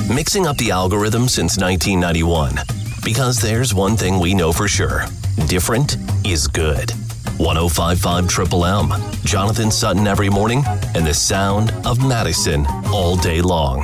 mixing up the algorithm since 1991. Because there's one thing we know for sure. Different is good. 105.5 Triple M, Jonathan Sutton every morning, and the sound of Madison all day long.